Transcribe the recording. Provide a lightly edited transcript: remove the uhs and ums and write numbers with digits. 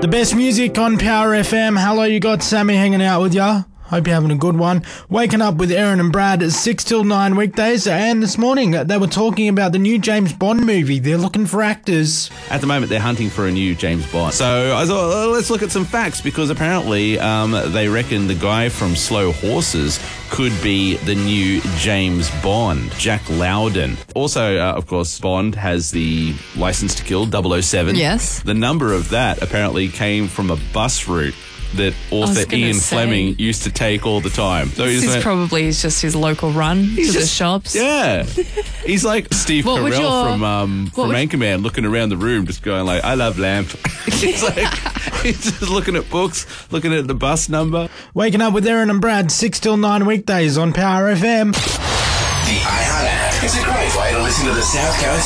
The best music on Power FM. Hello, you got Sammy hanging out with ya. Hope you're having a good one. Waking up with Aaron and Brad at 6 till 9 weekdays. And this morning, they were talking about the new James Bond movie. They're looking for actors. At the moment, they're hunting for a new James Bond. So I thought, let's look at some facts, because apparently they reckon the guy from Slow Horses could be the new James Bond, Jack Lowden. Also, of course, Bond has the license to kill, 007. Yes. The number of that apparently came from a bus route that author Ian Fleming used to take all the time. So this is probably just his local run to the shops. Yeah. He's like Steve Carell from Anchorman, looking around the room just going like, I love lamp. He's just looking at books, looking at the bus number. Waking up with Aaron and Brad, 6 till 9 weekdays on Power FM. The iHeart app is a great way to listen to the South Coast